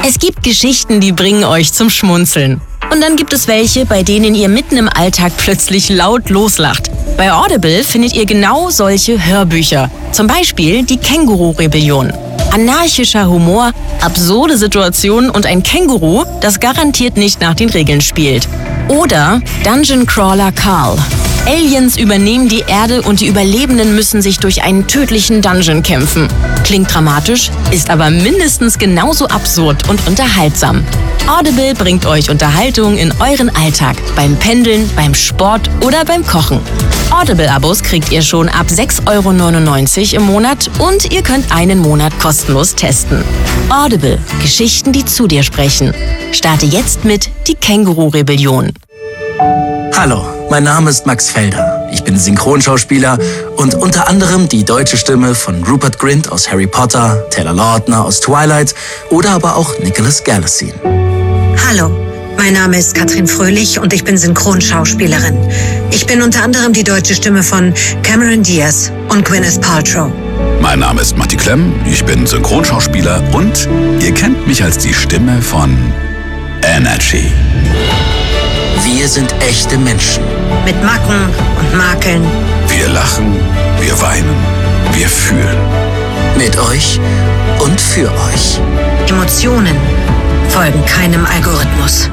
Es gibt Geschichten, die bringen euch zum Schmunzeln. Und dann gibt es welche, bei denen ihr mitten im Alltag plötzlich laut loslacht. Bei Audible findet ihr genau solche Hörbücher. Zum Beispiel die Känguru-Rebellion. Anarchischer Humor, absurde Situationen und ein Känguru, das garantiert nicht nach den Regeln spielt. Oder Dungeon Crawler Carl. Aliens übernehmen die Erde und die Überlebenden müssen sich durch einen tödlichen Dungeon kämpfen. Klingt dramatisch, ist aber mindestens genauso absurd und unterhaltsam. Audible bringt euch Unterhaltung in euren Alltag, beim Pendeln, beim Sport oder beim Kochen. Audible-Abos kriegt ihr schon ab 6,99 € im Monat und ihr könnt einen Monat kostenlos testen. Audible, Geschichten, die zu dir sprechen. Starte jetzt mit Die Känguru-Rebellion. Hallo, mein Name ist Max Felder. Ich bin Synchronschauspieler und unter anderem die deutsche Stimme von Rupert Grint aus Harry Potter, Taylor Lautner aus Twilight oder aber auch Nicholas Galitzine. Hallo, mein Name ist Katrin Fröhlich und ich bin Synchronschauspielerin. Ich bin unter anderem die deutsche Stimme von Cameron Diaz und Gwyneth Paltrow. Mein Name ist Matti Klemm, ich bin Synchronschauspieler und ihr kennt mich als die Stimme von Energy. Wir sind echte Menschen. Mit Macken und Makeln. Wir lachen, wir weinen, wir fühlen. Mit euch und für euch. Emotionen folgen keinem Algorithmus.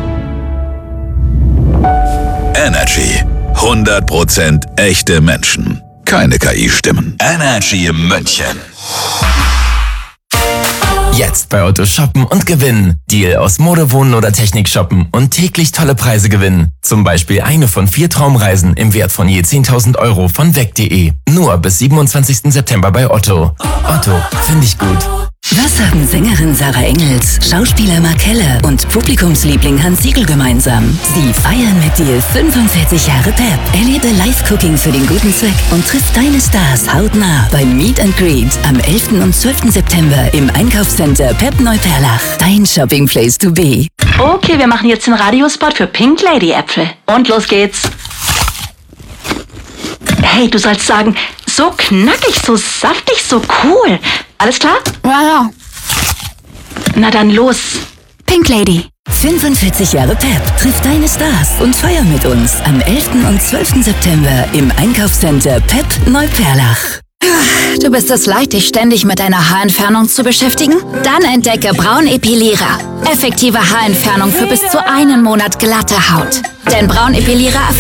Energy. 100% echte Menschen. Keine KI-Stimmen. Energy München. Jetzt bei Otto shoppen und gewinnen. Deal aus Mode, Wohnen oder Technik shoppen und täglich tolle Preise gewinnen. Zum Beispiel eine von 4 Traumreisen im Wert von je 10.000 € von weg.de. Nur bis 27. September bei Otto. Otto, finde ich gut. Was haben Sängerin Sarah Engels, Schauspieler Mark Keller und Publikumsliebling Hans Siegel gemeinsam? Sie feiern mit dir 45 Jahre Pep. Erlebe Live-Cooking für den guten Zweck und triff deine Stars hautnah beim Meet and Greet am 11. und 12. September im Einkaufscenter Pep Neuperlach. Dein Shopping Place to be. Okay, wir machen jetzt den Radiospot für Pink Lady Äpfel. Und los geht's. Hey, du sollst sagen, so knackig, so saftig, so cool. Alles klar? Ja. Na dann los. Pink Lady. 45 Jahre Pep. Triff deine Stars und feier mit uns am 11. und 12. September im Einkaufscenter Pep Neuperlach. Du bist es leid, dich ständig mit deiner Haarentfernung zu beschäftigen? Dann entdecke Braunepilierer. Effektive Haarentfernung für bis zu 1 Monat glatte Haut. Denn Braunepilierer